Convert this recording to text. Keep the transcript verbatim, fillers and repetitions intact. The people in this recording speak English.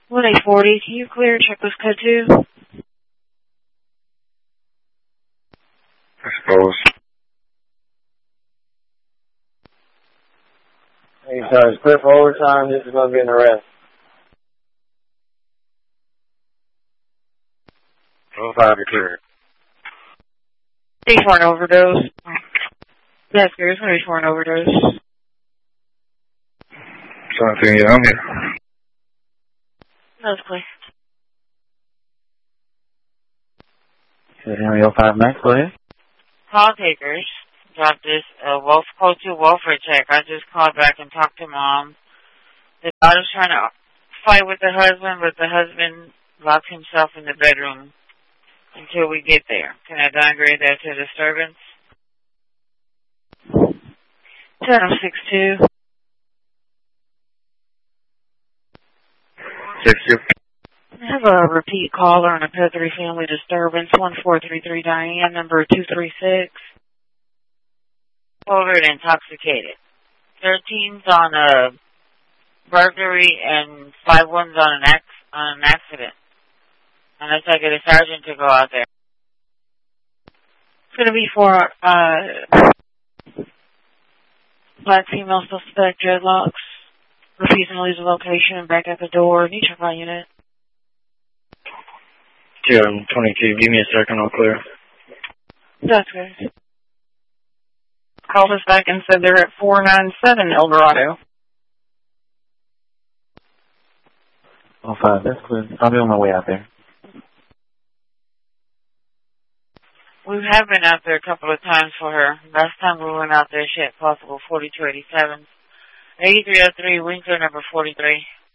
one eight forty, can you clear checklist code two? I suppose. Hey, sorry, it's clear for overtime. This is going to be an arrest. oh five, you're clear. Thanks for an overdose. That's good. It's going to be for an overdose. Something, yeah, I'm here. That's clear. Henry oh five Max, go ahead. Call takers. Got this uh, Wolf Code two welfare check. I just called back and talked to Mom. The daughter's trying to fight with the husband, but the husband locked himself in the bedroom until we get there. Can I downgrade that to disturbance? ten oh six two. six two. I have a repeat caller on a Pethary family disturbance, one four three three Diane, number two three six. Over and intoxicated. thirteen's on a burglary and five ones on an, ac- on an accident. Unless I get a sergeant to go out there. It's going to be for uh, black female suspect, dreadlocks. Refusing to leave the location and back at the door. Need check my unit. two twenty-two, give me a second, I'll clear. That's good. Called us back and said they're at four nine seven El Dorado. oh five, that's clear. I'll be on my way out there. We have been out there a couple of times for her. Last time we went out there, she had possible forty-two eighty-seven. eighty-three oh three, Winkler, number forty-three.